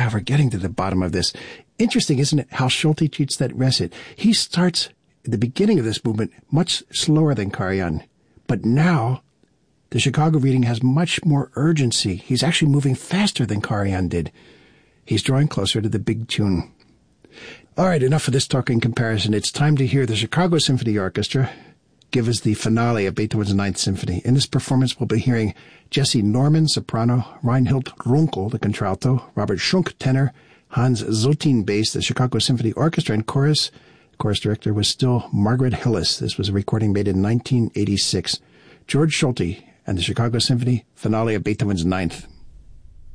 how we're getting to the bottom of this. Interesting, isn't it, how Schulte treats that recit? He starts at the beginning of this movement much slower than Karajan. But now, the Chicago reading has much more urgency. He's actually moving faster than Karajan did. He's drawing closer to the big tune. All right, enough of this talking comparison. It's time to hear the Chicago Symphony Orchestra give us the finale of Beethoven's Ninth Symphony. In this performance, we'll be hearing Jesse Norman, soprano, Reinhild Runkel, the contralto, Robert Schunk, tenor, Hans Zotin, bass, the Chicago Symphony Orchestra, and chorus. Chorus director was still Margaret Hillis. This was a recording made in 1986. George Schulte and the Chicago Symphony, finale of Beethoven's Ninth.